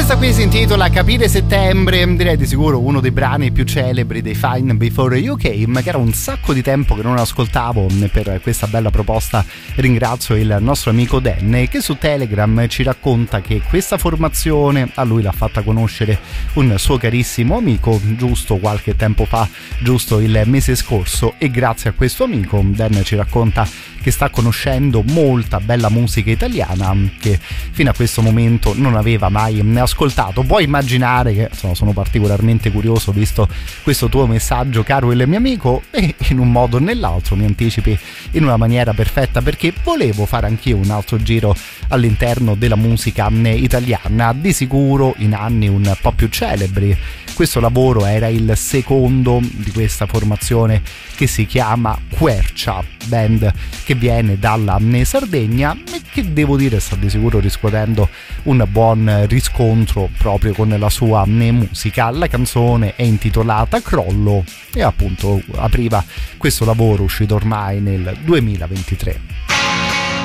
Questa qui si intitola Capire Settembre, direi di sicuro uno dei brani più celebri dei Fine Before You Came, che era un sacco di tempo che non ascoltavo. Per questa bella proposta ringrazio il nostro amico Dan, che su Telegram ci racconta che questa formazione a lui l'ha fatta conoscere un suo carissimo amico giusto qualche tempo fa, giusto il mese scorso, e grazie a questo amico Dan ci racconta che sta conoscendo molta bella musica italiana che fino a questo momento non aveva mai ascoltato. Puoi immaginare che insomma, sono particolarmente curioso, visto questo tuo messaggio, caro il mio amico, e in un modo o nell'altro mi anticipi in una maniera perfetta, perché volevo fare anch'io un altro giro all'interno della musica italiana, di sicuro in anni un po' più celebri. Questo lavoro era il secondo di questa formazione che si chiama Quercia, band che viene dalla Sardegna e che devo dire sta di sicuro riscuotendo un buon riscontro proprio con la sua musica. La canzone è intitolata Crollo e appunto apriva questo lavoro uscito ormai nel 2023.